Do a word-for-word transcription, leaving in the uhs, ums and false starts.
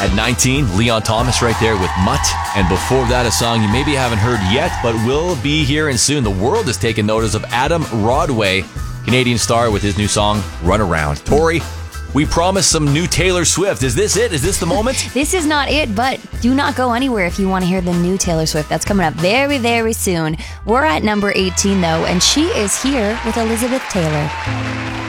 At nineteen, Leon Thomas right there with Mutt. And before that, a song you maybe haven't heard yet, but will be hearing soon. The world has taken notice of Adam Rodway, Canadian star, with his new song, Run Around. Tori, we promised some new Taylor Swift. Is this it? Is this the moment? This is not it, but do not go anywhere if you want to hear the new Taylor Swift. That's coming up very, very soon. We're at number eighteen, though, and she is here with Elizabeth Taylor.